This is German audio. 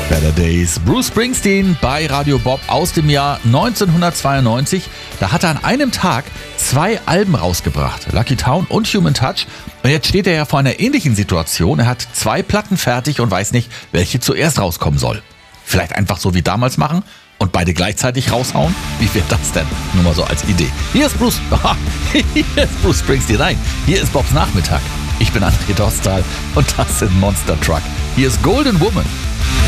Better Days. Bruce Springsteen bei Radio Bob aus dem Jahr 1992. Da hat er an einem Tag 2 Alben rausgebracht. Lucky Town und Human Touch. Und jetzt steht er ja vor einer ähnlichen Situation. Er hat 2 Platten fertig und weiß nicht, welche zuerst rauskommen soll. Vielleicht einfach so wie damals machen und beide gleichzeitig raushauen? Wie wäre das denn? Nur mal so als Idee. Hier ist Bruce Springsteen. Nein, hier ist Bobs Nachmittag. Ich bin André Dostal und das sind Monster Truck. Hier ist Golden Woman.